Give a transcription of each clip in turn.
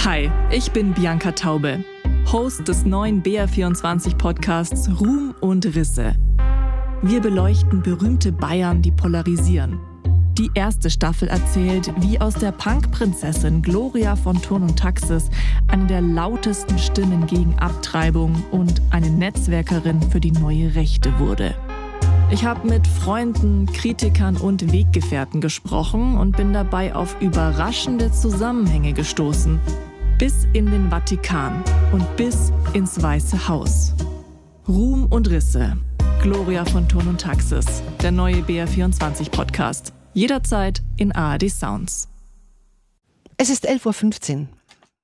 Hi, ich bin Bianca Taube, Host des neuen BR24-Podcasts Ruhm und Risse. Wir beleuchten berühmte Bayern, die polarisieren. Die erste Staffel erzählt, wie aus der Punk-Prinzessin Gloria von Thurn und Taxis eine der lautesten Stimmen gegen Abtreibung und eine Netzwerkerin für die neue Rechte wurde. Ich habe mit Freunden, Kritikern und Weggefährten gesprochen und bin dabei auf überraschende Zusammenhänge gestoßen. Bis in den Vatikan und bis ins Weiße Haus. Ruhm und Risse. Gloria von Thurn und Taxis. Der neue BR24-Podcast. Jederzeit in ARD Sounds. Es ist 11.15 Uhr.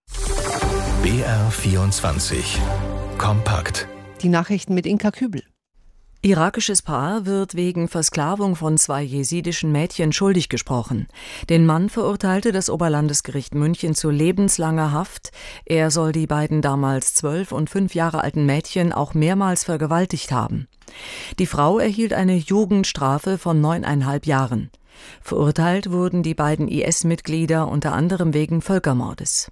BR24 Kompakt. Die Nachrichten mit Inka Kübel. Irakisches Paar wird wegen Versklavung von 2 jesidischen Mädchen schuldig gesprochen. Den Mann verurteilte das Oberlandesgericht München zu lebenslanger Haft. Er soll die beiden damals 12 und 5 Jahre alten Mädchen auch mehrmals vergewaltigt haben. Die Frau erhielt eine Jugendstrafe von 9,5 Jahren. Verurteilt wurden die beiden IS-Mitglieder unter anderem wegen Völkermordes.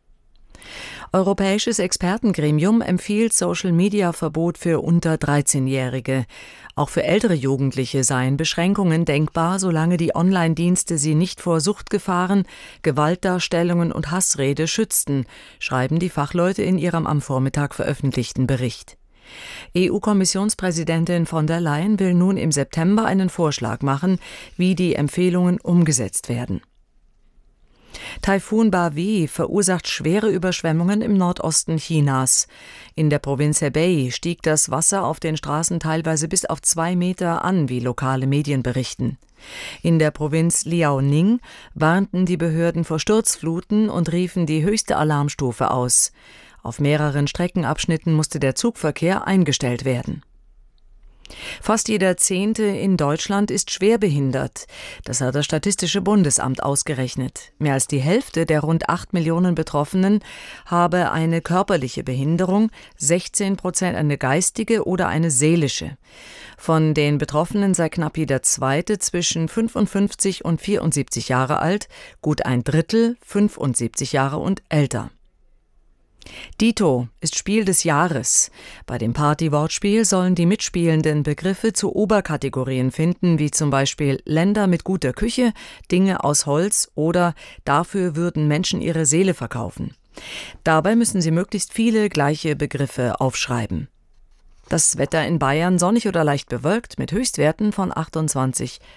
Europäisches Expertengremium empfiehlt Social-Media-Verbot für unter 13-Jährige. Auch für ältere Jugendliche seien Beschränkungen denkbar, solange die Online-Dienste sie nicht vor Suchtgefahren, Gewaltdarstellungen und Hassrede schützten, schreiben die Fachleute in ihrem am Vormittag veröffentlichten Bericht. EU-Kommissionspräsidentin von der Leyen will nun im September einen Vorschlag machen, wie die Empfehlungen umgesetzt werden. Taifun Bavi verursacht schwere Überschwemmungen im Nordosten Chinas. In der Provinz Hebei stieg das Wasser auf den Straßen teilweise bis auf 2 Meter an, wie lokale Medien berichten. In der Provinz Liaoning warnten die Behörden vor Sturzfluten und riefen die höchste Alarmstufe aus. Auf mehreren Streckenabschnitten musste der Zugverkehr eingestellt werden. Fast jeder 10. in Deutschland ist schwerbehindert. Das hat das Statistische Bundesamt ausgerechnet. Mehr als die Hälfte der rund 8 Millionen Betroffenen habe eine körperliche Behinderung, 16% eine geistige oder eine seelische. Von den Betroffenen sei knapp jeder Zweite zwischen 55 und 74 Jahre alt, gut ein Drittel 75 Jahre und älter. Dito ist Spiel des Jahres. Bei dem Party-Wortspiel sollen die Mitspielenden Begriffe zu Oberkategorien finden, wie zum Beispiel Länder mit guter Küche, Dinge aus Holz oder dafür würden Menschen ihre Seele verkaufen. Dabei müssen sie möglichst viele gleiche Begriffe aufschreiben. Das Wetter in Bayern sonnig oder leicht bewölkt mit Höchstwerten von 28